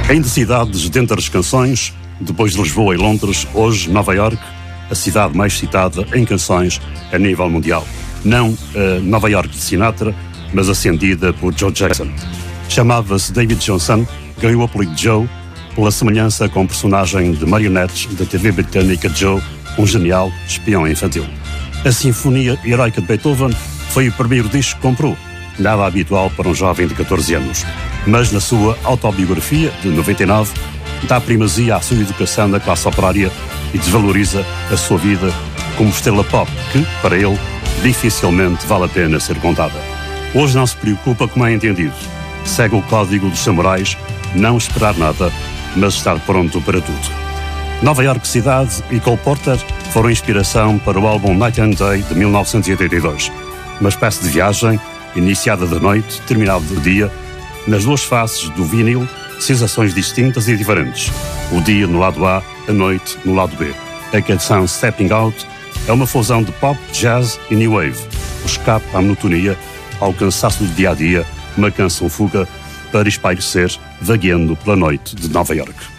Ainda cidades dentre as canções, depois de Lisboa e Londres, hoje Nova Iorque, a cidade mais citada em canções a nível mundial. Não Nova Iorque de Sinatra, mas acendida por Joe Jackson. Chamava-se David Johnson, ganhou o apelido Joe pela semelhança com o personagem de marionetes da TV britânica Joe, um genial espião infantil. A Sinfonia Heroica de Beethoven foi o primeiro disco que comprou, nada habitual para um jovem de 14 anos. Mas na sua autobiografia, de 99, dá primazia à sua educação na classe operária e desvaloriza a sua vida como estrela pop, que, para ele, dificilmente vale a pena ser contada. Hoje não se preocupa como é entendido. Segue o código dos samurais, não esperar nada, mas estar pronto para tudo. Nova Iorque cidade e Cole Porter foram inspiração para o álbum Night and Day de 1982. Uma espécie de viagem, iniciada de noite, terminada de dia, nas duas faces do vinil, sensações distintas e diferentes. O dia no lado A, a noite no lado B. A canção Stepping Out é uma fusão de pop, jazz e new wave. O escape à monotonia, ao cansaço do dia-a-dia, uma canção fuga para espairecer, vagueando pela noite de Nova Iorque.